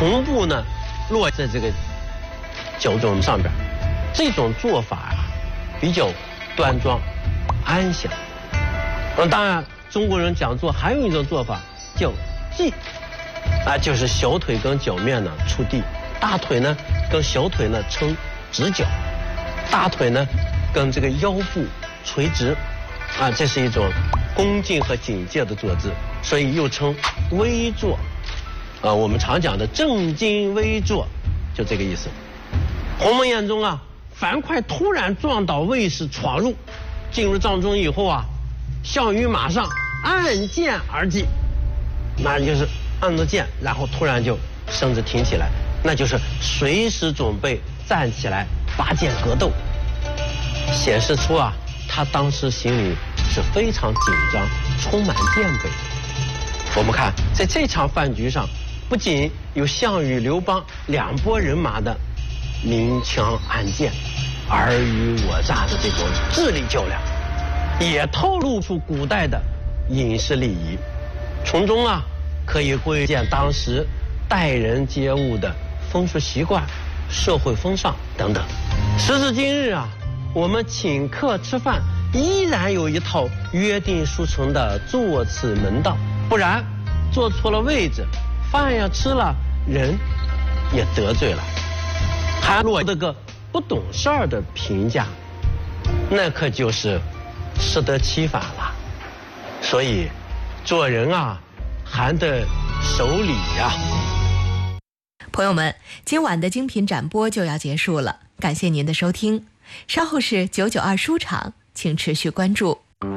同步呢落在这个酒盅上边。这种做法啊比较端庄安详。当然中国人讲座还有一种做法叫系，就是小腿跟脚面呢触地，大腿呢跟小腿呢成直角，大腿呢跟这个腰部垂直，这是一种恭敬和警戒的坐姿，所以又称微坐。我们常讲的正襟危坐，就这个意思。鸿门宴中樊哙突然撞倒卫士闯入，进入帐中以后项羽马上按剑而击，那就是按着剑，然后突然就身子挺起来，那就是随时准备站起来拔剑格斗，显示出他当时心里是非常紧张，充满戒备。我们看在这场饭局上，不仅有项羽、刘邦两拨人马的明枪暗箭、尔虞我诈的这种智力较量，也透露出古代的饮食礼仪，从中可以窥见当时待人接物的风俗习惯、社会风尚等等。时至今日我们请客吃饭依然有一套约定俗成的座次门道，不然坐错了位置，饭吃了，人也得罪了，还落这个不懂事儿的评价，那可就是适得其反了。所以做人还得守礼朋友们，今晚的精品展播就要结束了，感谢您的收听。稍后是992书场，请持续关注。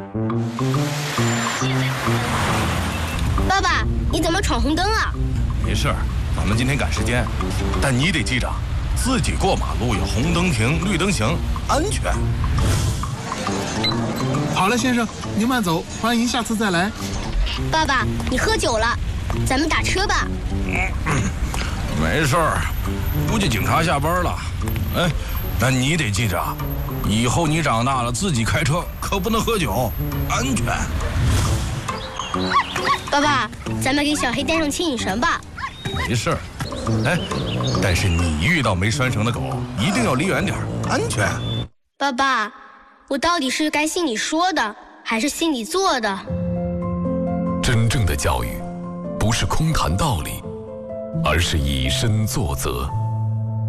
爸爸，你怎么闯红灯啊？ 没事儿，咱们今天赶时间，但你得记着，自己过马路要红灯停，绿灯行，安全。 好了，先生，您慢走，欢迎下次再来。 爸爸，你喝酒了，咱们打车吧。 没事儿，估计警察下班了。那你得记着，以后你长大了自己开车可不能喝酒，安全。 爸爸，咱们给小黑带上牵引绳吧。 没事儿，但是你遇到没拴绳的狗，一定要离远点，安全。 爸爸，我到底是该心里说的，还是心里做的？ 真正的教育，不是空谈道理，而是以身作则。